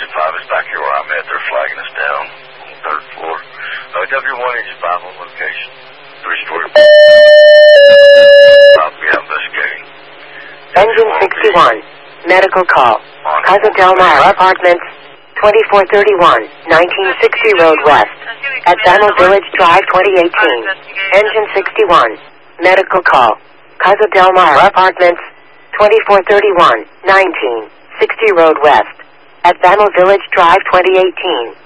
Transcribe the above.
Engine 5 is back here where I'm at. They're flagging us down on the 3rd floor. W1 Engine 5 on location. 3-story. I'll be out investigating. Engine 61, medical call. Casa Del Mar Apartments, 2431, 1960 Road West. At Bama Village Drive 2018. Engine 61, medical call. Casa Del Mar Apartments, 2431, 1960 Road West. At Bama Village Drive 2018.